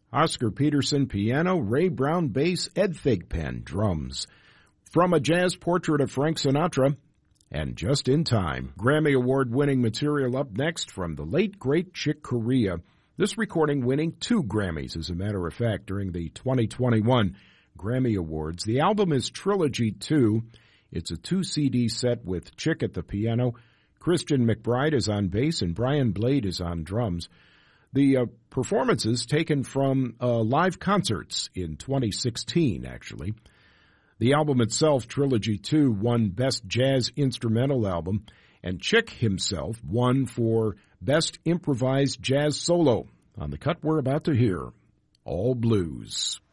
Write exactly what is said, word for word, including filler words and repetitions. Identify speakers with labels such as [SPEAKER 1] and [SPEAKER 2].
[SPEAKER 1] Oscar Peterson, piano. Ray Brown, bass. Ed Thigpen, drums. From a Jazz Portrait of Frank Sinatra, and Just in Time. Grammy Award-winning material up next from the late, great Chick Corea. This recording winning two Grammys, as a matter of fact, during the twenty twenty-one Grammy Awards. The album is Trilogy two. It's a two-C D set with Chick at the piano. Christian McBride is on bass, and Brian Blade is on drums. The uh, performances taken from uh, live concerts in twenty sixteen, actually. The album itself, Trilogy two, won Best Jazz Instrumental Album, and Chick himself won for Best Improvised Jazz Solo on the cut we're about to hear, All Blues.